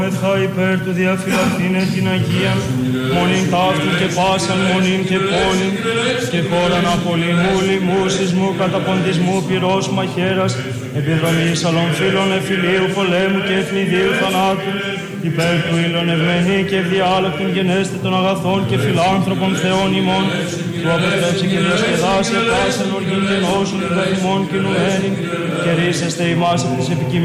Ευχά υπέρ του διαφυλακτήνε την Αγία, μονήν ταύτην και πάσαν μονήν και πόλην, και χώραν απολυμού, λοιμού, σεισμού, καταποντισμού, πυρός, μαχαίρας, επιδρομής άλλων φύλων, εφηλίου, πολέμου και ευνηδίου θανάτου, υπέρ του ήλων ευμενή και ευδιάλακτον γενέστε των αγαθών και φιλάνθρωπων Θεών ημών, που αποτρέψει και διασκεδάσει πάσαν οργήν και νόσων υπέρ ημών κινουμένην, και ρίσεστε ημάς από τις επικοινωνίες